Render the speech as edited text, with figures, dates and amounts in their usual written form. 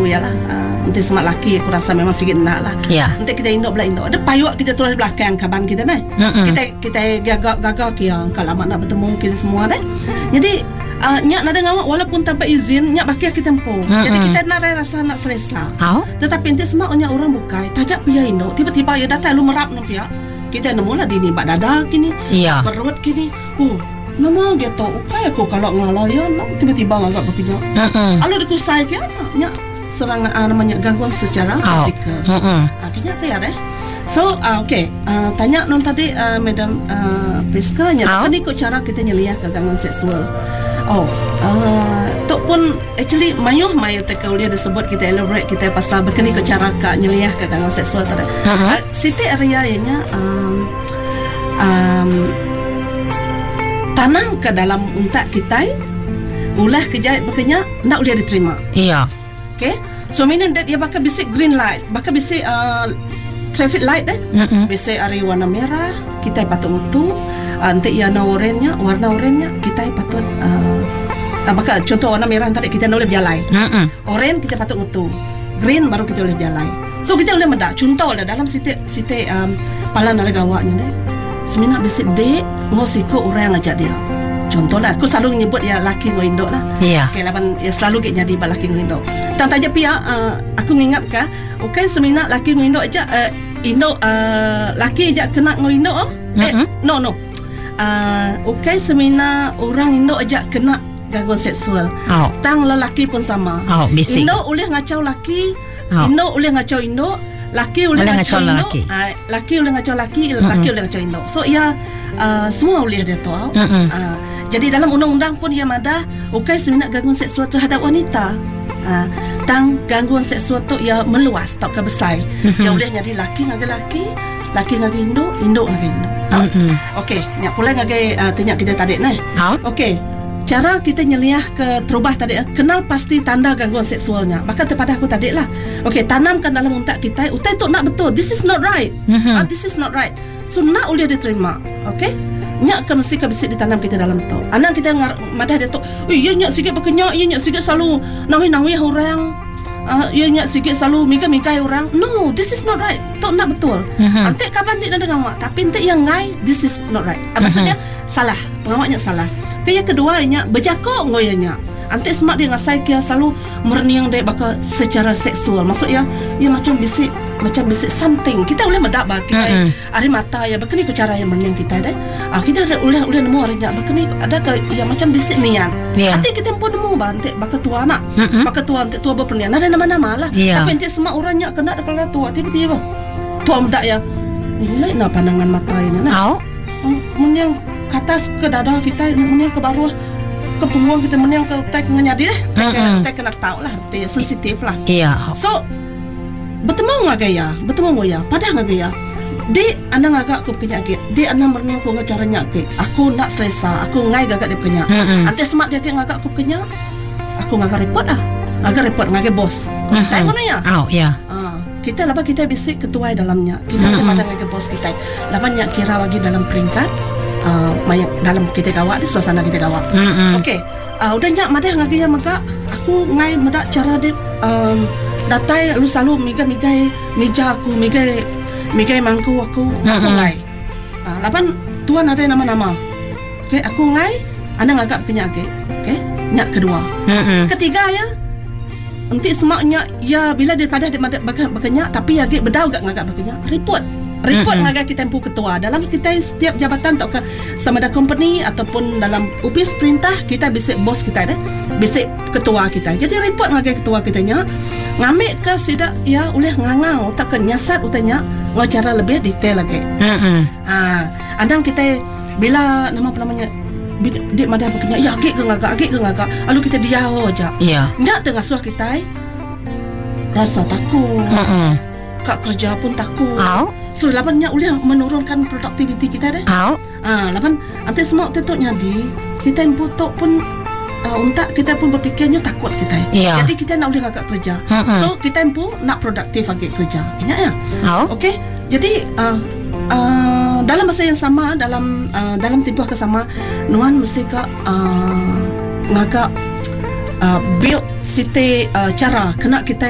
ya lah. Nanti semak laki aku rasa memang sikit nak lah. Nanti kita induk belah induk. Ada payuk kita tulis belakang kaban kita nih. Kita gagak kia kalau lama nak bertemu kita semua nih. Jadi nyak nada ngawak walaupun tanpa izin nyak bakia kita tempuh. Jadi kita nak rasa nak selesa. Tetapi nanti semak nyak orang bukai tajak pia induk. Tiba-tiba ya datang lu merap nak pia. Kita nemu lah di ni bak dada kini. Perut kini. Nama dia tahu kayak aku kalau ngalayan tiba-tiba ngagak berpindah. Kalau dikusai ke nyak serang namanya gangguan secara fizikal. Akhirnya tu ya deh. So okay, tanya non tadi Madam Priska nya apa ni kok cara kita nyeliah ke gangguan seksual. Tu pun actually mayu teka dia disebut kita elaborate kita pasal begini kok cara kak nyeliah ke gangguan seksual tadi. Siti area nya tanam ke dalam untak kita ulah kejahit berkenyak nak boleh diterima. Okay, so meaning that dia bakal bisik green light, bakal bisik traffic light bisik ari warna merah kita patut mutu, nanti warna oranye kita patut bakal contoh warna merah tadi kita nak boleh berjalan, orange kita patut mutu, green baru kita boleh berjalan. So kita boleh mendak contoh lah dalam siti palan ala gawaknya deh. Seminat bisik dek ngosiko orang ajak dia. Contohlah aku selalu nyebut ya laki ngoindok lah. Okay, laban ya selalu ke jadi laki ngoindok. Tang taja pia aku ngingat ka, okay seminat laki ngoindok ajak indok laki ajak kena ngoindok no. Okay seminat orang indok ajak kena gangguan seksual. Tang lelaki pun sama. Indok boleh ngacau laki, indok boleh ngacau indok. Laki boleh ngacau laki. Laki boleh ngacau laki, laki boleh ngacau induk. So ya semua boleh dia tahu. Jadi dalam undang-undang pun ia ada okay seminat gangguan seksual terhadap wanita. Tang gangguan seksual tu ia meluas tak ke besar. Dia boleh jadi laki ngagai laki, laki ngagai induk, induk ngagai induk. Okey, nyak pula ngagai tanya kita tadi nih. Okey. Cara kita nyeliah ke terubah tadi kenal pasti tanda gangguan seksualnya. Maka terpada aku tadi lah. Okey, tanamkan dalam untak kita. Utai tu nak betul. This is not right. This is not right. So nak boleh diterima. Okey. Nyak ke mesti ke bisik ditanam kita dalam tu. Anak kita madah dia tu. Ya nyak sikit berkenyak. Ya nyak sikit selalu nawi-nawi orang. Ya nyak sikit selalu mikai-mikai orang. No, this is not right. Tu nak betul. Nanti kapan dia nak dengar mak. Tapi nanti yang ngai, this is not right. Maksudnya salah. Pengawaknya salah. Yang kedua nya berjakok ngoyanya. Antik semak dia ngasai kia selalu merniang dia bakal secara seksual. Maksudnya ia macam bisik something. Kita boleh medak bagi hari mata ya bakal ni cara yang merniang kita deh. Kita boleh nemu harinya bakal ni ada ke yang macam bisik nian. Antik kita pun nemu antik bakal tua anak. Bakal tua antik tua berpernian. Ada nama-nama lah. Tapi antik semak orangnya kena kepala tua tiba-tiba. Tua medak ya. Ini nak pandangan mata ini nah. Merniang ke atas ke dada kita, meniang ke bawah ke punggung kita, meniang ke tek menyadi tek kena tahu lah arti sensitif lah. So bertemu ngaya padahal ngaya di anda ngagak aku penyakit di anda meniang ku ngacaranya ke aku nak selesa aku ngai gagak dia penyakit ante semak dia ke ngagak aku penyakit aku ngagak repot ngagak bos tengok nanya kita lepas kita bisik ketua dalamnya kita pada ngagak bos kita lepas kira lagi dalam peringkat dalam kita gawat di suasana kita gawat. Okey. Udah nyak madah ngagaya maka aku ngai medak cara dia datai lu selalu migai meja aku migai mangku aku ngai. Lapan tuan ada nama-nama. Okey, aku ngai anda ngagak penyakit. Okey. Nyak kedua. Ketiga ya. Nanti semaknya ya bila daripada dia bakanya tapi agak bedau gak ngagak bakanya report ngagak kita tempuh ketua dalam kita setiap jabatan tak ke sama ada company ataupun dalam upis perintah kita bisik bos kita deh bisik ketua kita jadi report ngagak ketua kita nya ngambil ke sidak ya oleh ngangau tak ke nyasat utanya ngacara lebih detail lagi andang kita bila namanya dia madah berkenyak ya agak ke ngagak lalu kita diau aja nyak tengah suah kita rasa takut kak kerja pun takut. So lapannya boleh menurunkan produktiviti kita deh. Lapan nanti semua tetoknya di kita yang putuk pun untak kita pun berfikirnya takut kita. Jadi kita nak boleh ngagak kerja. So kita yang pun nak produktif agak kerja. Ingat ya? Okey. Jadi dalam masa yang sama dalam tempoh kesama nuan mesti kak ngagak build siti cara kena kita